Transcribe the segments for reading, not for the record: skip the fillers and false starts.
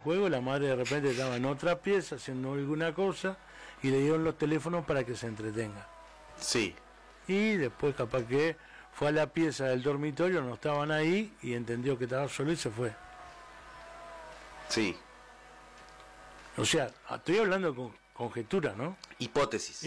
juego, la madre de repente estaba en otra pieza haciendo alguna cosa y le dieron los teléfonos para que se entretenga. Sí. Y después capaz que fue a la pieza del dormitorio, no estaban ahí y entendió que estaba solo y se fue. Sí. O sea, estoy hablando con conjetura, ¿no? Hipótesis.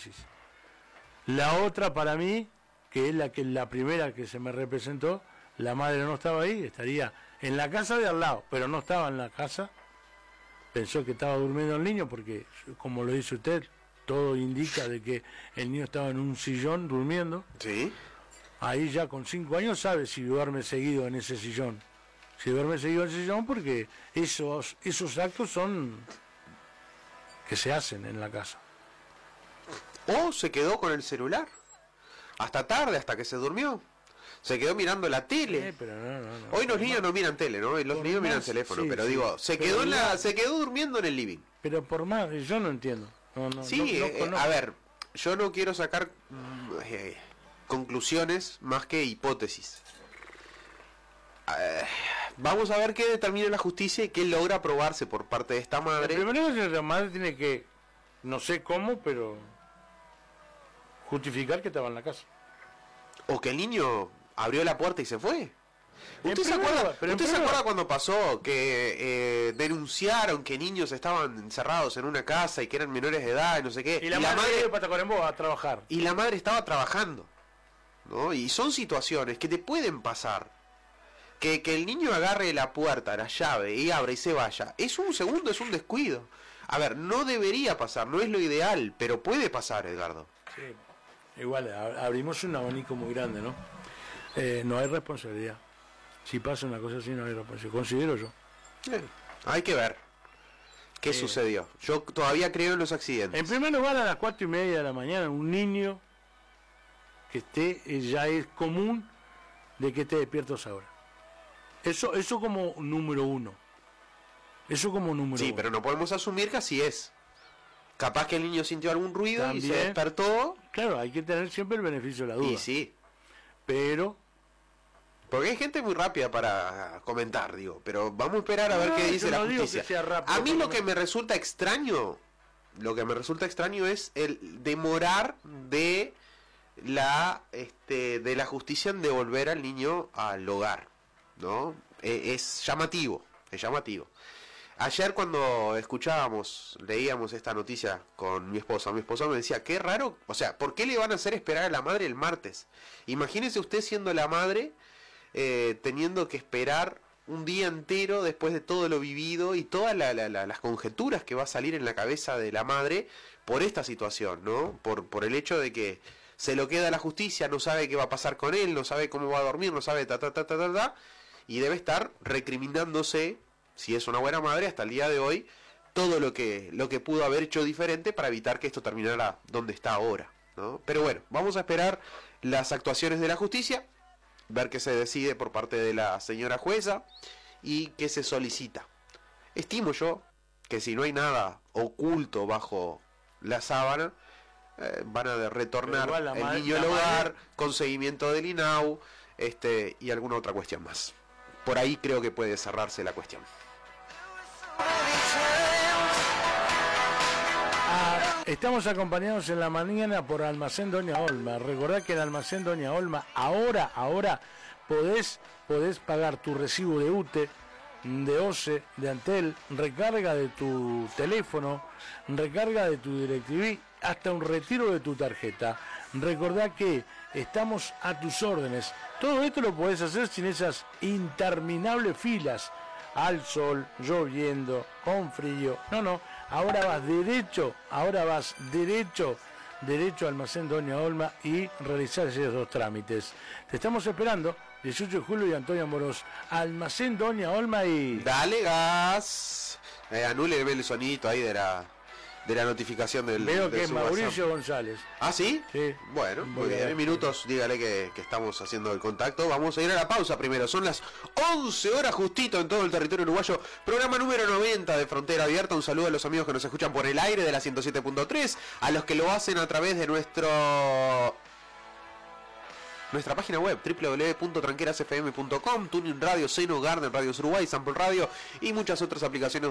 La otra para mí, que es la primera que se me representó, la madre no estaba ahí, estaría en la casa de al lado, pero no estaba en la casa. Pensó que estaba durmiendo el niño porque, como lo dice usted, todo indica de que el niño estaba en un sillón durmiendo. Sí. Ahí ya con 5 años sabe si duerme seguido en ese sillón. Si duerme seguido en ese sillón porque esos actos son que se hacen en la casa. O se quedó con el celular hasta tarde, hasta que se durmió. Se quedó mirando la tele. Pero no. Hoy los niños no miran tele, ¿no? Los niños miran teléfono, sí, pero sí. digo, se quedó durmiendo en el living. Pero por más, yo no entiendo. A ver, yo no quiero sacar conclusiones más que hipótesis. Vamos a ver qué determina la justicia y qué logra probarse por parte de esta madre. Primero la madre tiene que, no sé cómo, pero justificar que estaba en la casa. O que el niño abrió la puerta y se fue. ¿Usted se acuerda cuando pasó que denunciaron que niños estaban encerrados en una casa y que eran menores de edad y no sé qué? Y la madre de Pataconembo a trabajar. Y la madre estaba trabajando, ¿no? Y son situaciones que te pueden pasar. Que el niño agarre la puerta, la llave, y abra y se vaya. Es un segundo, es un descuido. A ver, no debería pasar, no es lo ideal, pero puede pasar, Edgardo. Sí, igual, abrimos un abanico muy grande, ¿no? No hay responsabilidad. Si pasa una cosa así, no hay responsabilidad. Considero yo. Hay que ver qué sucedió. Yo todavía creo en los accidentes. En primer lugar, a las 4:30 de la mañana, un niño que esté, ya es común de que esté despierto a esa hora. Eso como número uno. Sí, pero no podemos asumir que así es. Capaz que el niño sintió algún ruido también, y se despertó. Claro, hay que tener siempre el beneficio de la duda. Y sí. Pero... Porque hay gente muy rápida para comentar, digo. Pero vamos a esperar a ver qué dice la justicia. A mí lo que me resulta extraño es el demorar de la justicia en devolver al niño al hogar, ¿no? Es llamativo. Ayer cuando leíamos esta noticia con mi esposa me decía, qué raro, o sea, ¿por qué le van a hacer esperar a la madre el martes? Imagínese usted siendo la madre, teniendo que esperar un día entero después de todo lo vivido y todas las conjeturas que va a salir en la cabeza de la madre por esta situación, ¿no? Por el hecho de que se lo queda a la justicia, no sabe qué va a pasar con él, no sabe cómo va a dormir, no sabe y debe estar recriminándose, si es una buena madre, hasta el día de hoy, todo lo que pudo haber hecho diferente para evitar que esto terminara donde está ahora, ¿no? Pero bueno, vamos a esperar las actuaciones de la justicia, ver qué se decide por parte de la señora jueza y qué se solicita. Estimo yo que si no hay nada oculto bajo la sábana, van a retornar el niño al hogar con seguimiento del INAU y alguna otra cuestión más. Por ahí creo que puede cerrarse la cuestión. Estamos acompañados en la mañana por Almacén Doña Olma. Recordá que en Almacén Doña Olma ahora podés pagar tu recibo de UTE, de OCE, de Antel, recarga de tu teléfono, recarga de tu DirecTV, hasta un retiro de tu tarjeta. Recordá que estamos a tus órdenes. Todo esto lo podés hacer sin esas interminables filas, al sol, lloviendo, con frío. No, ahora vas derecho a Almacén Doña Olma y realizar esos dos trámites. Te estamos esperando, 18 de julio y Antonio Amorós, Almacén Doña Olma y... Dale gas. Anule el sonidito ahí de la notificación del... Veo que es Mauricio WhatsApp. González. ¿Ah, sí? Sí. Bueno, muy bien. En minutos dígale que estamos haciendo el contacto. Vamos a ir a la pausa primero. Son las 11 horas justito en todo el territorio uruguayo. Programa número 90 de Frontera Abierta. Un saludo a los amigos que nos escuchan por el aire de la 107.3. A los que lo hacen a través de nuestra página web www.tranquerasfm.com, Tuning Radio, Seno, Garden, Radios Uruguay, Sample Radio y muchas otras aplicaciones